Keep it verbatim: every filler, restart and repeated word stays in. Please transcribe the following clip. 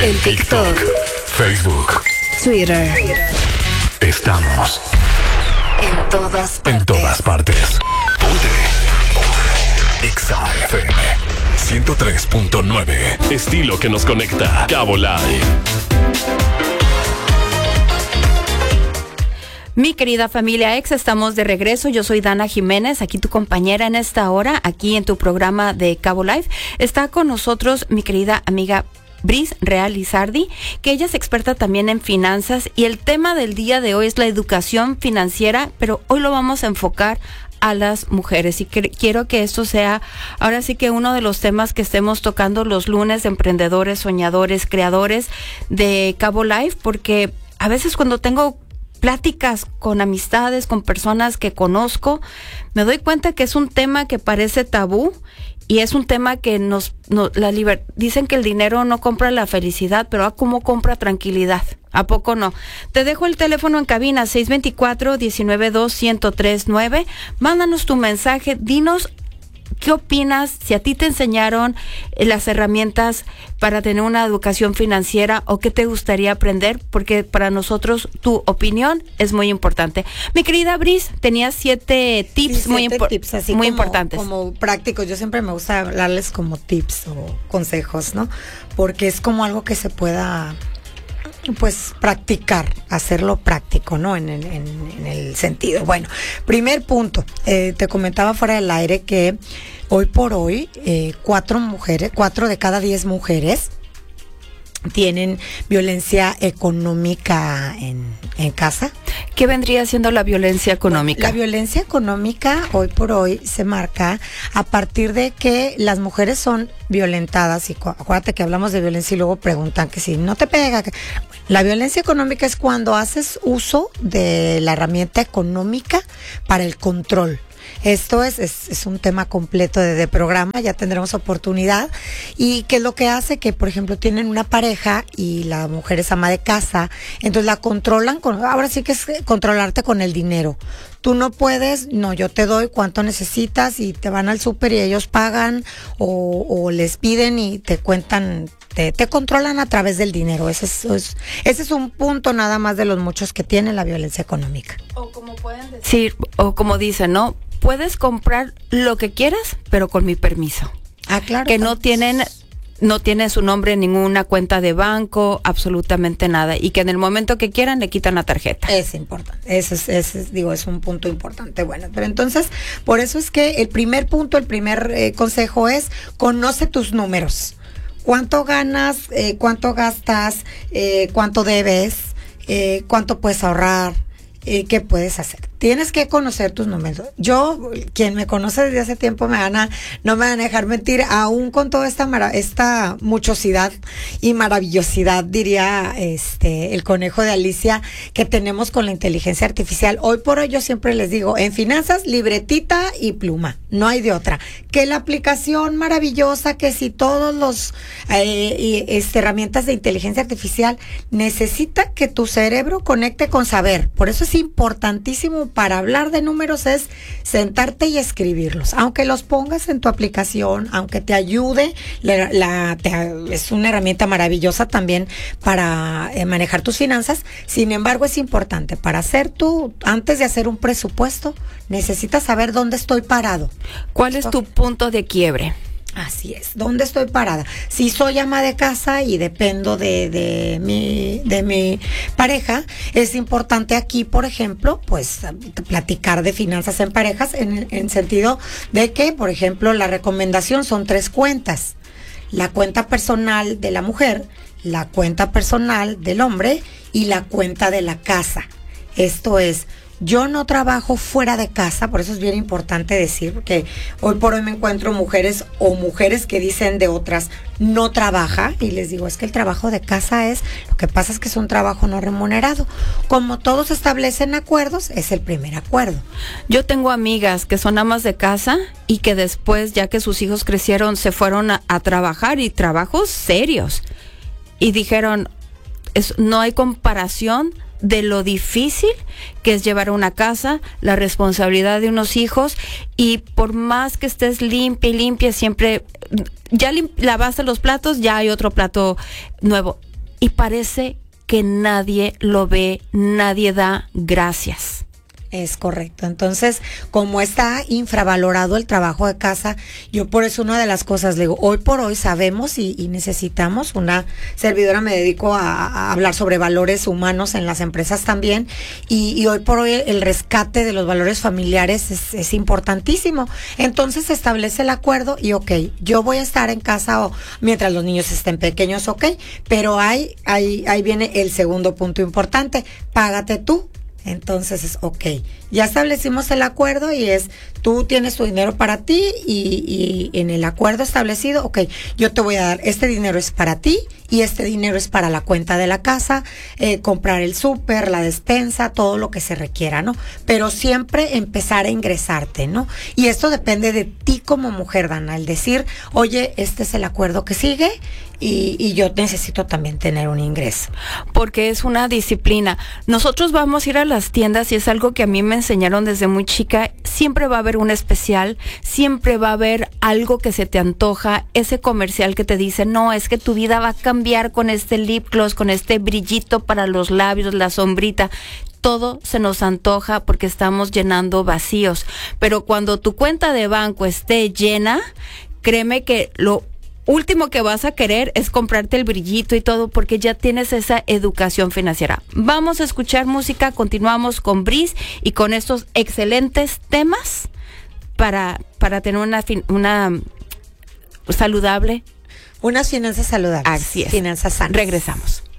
En TikTok, Facebook, Twitter. Estamos en todas partes. En todas partes. Ponte. Exa F M ciento tres punto nueve. Estilo que nos conecta. Cabo Live. Mi querida familia Ex, estamos de regreso. Yo soy Dana Jiménez, aquí tu compañera en esta hora, aquí en tu programa de Cabo Live. Está con nosotros mi querida amiga Bris Real Lizardi, que ella es experta también en finanzas, y el tema del día de hoy es la educación financiera, pero hoy lo vamos a enfocar a las mujeres, y que, quiero que esto sea ahora sí que uno de los temas que estemos tocando los lunes de emprendedores, soñadores, creadores de Cabo Live, porque a veces cuando tengo pláticas con amistades, con personas que conozco, me doy cuenta que es un tema que parece tabú, y es un tema que nos, no, la liber, dicen que el dinero no compra la felicidad, pero ¿a cómo compra tranquilidad? ¿A poco no? Te dejo el teléfono en cabina, seis dos cuatro, uno nueve dos, uno cero tres nueve. Mándanos tu mensaje, dinos ¿qué opinas? Si a ti te enseñaron las herramientas para tener una educación financiera, o qué te gustaría aprender, porque para nosotros tu opinión es muy importante. Mi querida Bris, tenías siete tips sí, muy, siete impor- tips, así muy como, importantes. Como prácticos. Yo siempre me gusta hablarles como tips o consejos, ¿no? Porque es como algo que se pueda, pues, practicar, hacerlo práctico, ¿no? En, en, en el sentido. Bueno, primer punto, eh, te comentaba fuera del aire que hoy por hoy, eh, cuatro mujeres, cuatro de cada diez mujeres tienen violencia económica en, en casa. ¿Qué vendría siendo la violencia económica? La violencia económica hoy por hoy se marca a partir de que las mujeres son violentadas, y acuérdate que hablamos de violencia y luego preguntan que si no te pega. Que... La violencia económica es cuando haces uso de la herramienta económica para el control. Esto es, es, es un tema completo de, de programa, ya tendremos oportunidad. Y qué es lo que hace que, por ejemplo, tienen una pareja y la mujer es ama de casa, entonces la controlan, con, ahora sí que es controlarte con el dinero. Tú no puedes, no, yo te doy cuánto necesitas, y te van al súper y ellos pagan, o, o les piden y te cuentan, te, te controlan a través del dinero. Ese es, es, ese es un punto nada más de los muchos que tiene la violencia económica. O como pueden decir, o como dicen, ¿no? Puedes comprar lo que quieras, pero con mi permiso. Ah, claro. Que no tienen, no tiene su nombre en ninguna cuenta de banco, absolutamente nada. Y que en el momento que quieran le quitan la tarjeta. Es importante. Ese es, ese es, digo, es un punto importante. Bueno, pero entonces, por eso es que el primer punto, el primer eh, consejo es: conoce tus números. ¿Cuánto ganas? Eh, ¿Cuánto gastas? Eh, ¿Cuánto debes? Eh, ¿Cuánto puedes ahorrar? Eh, ¿Qué puedes hacer? Tienes que conocer tus números. Yo, quien me conoce desde hace tiempo, me van a, no me van a dejar mentir, aún con toda esta mara, esta muchosidad y maravillosidad, diría este el conejo de Alicia, que tenemos con la inteligencia artificial. Hoy por hoy yo siempre les digo, en finanzas, libretita y pluma, no hay de otra. Que la aplicación maravillosa, que si todos los eh, y, este, herramientas de inteligencia artificial, necesita que tu cerebro conecte con saber. Por eso es importantísimo para hablar de números, es sentarte y escribirlos. Aunque los pongas en tu aplicación, aunque te ayude, la, la, te, es una herramienta maravillosa también para eh, manejar tus finanzas. Sin embargo, es importante para hacer tu, antes de hacer un presupuesto, necesitas saber dónde estoy parado. ¿Cuál es tu punto de quiebre? Así es, ¿dónde estoy parada? Si soy ama de casa y dependo de, de mi de mi pareja, es importante aquí, por ejemplo, pues platicar de finanzas en parejas, en, en sentido de que, por ejemplo, la recomendación son tres cuentas: la cuenta personal de la mujer, la cuenta personal del hombre y la cuenta de la casa. Esto es, yo no trabajo fuera de casa, por eso es bien importante decir, porque hoy por hoy me encuentro mujeres o mujeres que dicen de otras, no trabaja, y les digo, es que el trabajo de casa es, lo que pasa es que es un trabajo no remunerado. Como todos establecen acuerdos, es el primer acuerdo. Yo tengo amigas que son amas de casa y que después, ya que sus hijos crecieron, se fueron a, a trabajar, y trabajos serios, y dijeron, es, no hay comparación de lo difícil que es llevar una casa, la responsabilidad de unos hijos, y por más que estés limpia y limpia, siempre, ya lim- lavaste los platos, ya hay otro plato nuevo. y parece que nadie lo ve, nadie da gracias. Es correcto. Entonces, como está infravalorado el trabajo de casa, yo por eso una de las cosas, le digo, hoy por hoy sabemos y, y necesitamos, una servidora me dedico a, a hablar sobre valores humanos en las empresas también, y, y hoy por hoy el rescate de los valores familiares es, es importantísimo. Entonces se establece el acuerdo y ok, yo voy a estar en casa o mientras los niños estén pequeños, ok, pero ahí, ahí, ahí viene el segundo punto importante, págate tú. Entonces es ok, ya establecimos el acuerdo y es, tú tienes tu dinero para ti y, y en el acuerdo establecido, ok, yo te voy a dar, este dinero es para ti y este dinero es para la cuenta de la casa, eh, comprar el súper, la despensa, todo lo que se requiera, ¿no? Pero siempre empezar a ingresarte, ¿no? Y esto depende de ti como mujer, Dana, el decir, oye, este es el acuerdo que sigue y, y yo necesito también tener un ingreso. Porque es una disciplina. Nosotros vamos a ir a las tiendas y es algo que a mí me enseñaron desde muy chica. Siempre va a haber un especial, siempre va a haber algo que se te antoja, ese comercial que te dice, no, es que tu vida va a cambiar con este lip gloss, con este brillito para los labios, la sombrita. Todo se nos antoja porque estamos llenando vacíos. Pero cuando tu cuenta de banco esté llena, créeme que lo último que vas a querer es comprarte el brillito y todo porque ya tienes esa educación financiera. Vamos a escuchar música, continuamos con Brice y con estos excelentes temas para, para tener una, fin, una saludable. Unas finanzas saludables. Así es. Finanzas sanas. Regresamos.